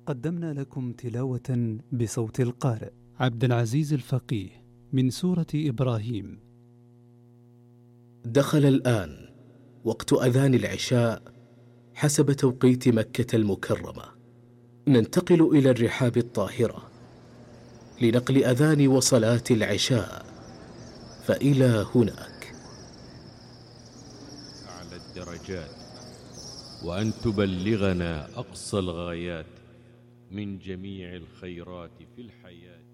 قدمنا لكم تلاوة بصوت القارئ عبد العزيز الفقيه من سورة إبراهيم. دخل الآن وقت أذان العشاء حسب توقيت مكة المكرمة. ننتقل إلى الرحاب الطاهرة لنقل أذان وصلاة العشاء، فإلى هناك أعلى الدرجات، وأن تبلغنا أقصى الغايات من جميع الخيرات في الحياة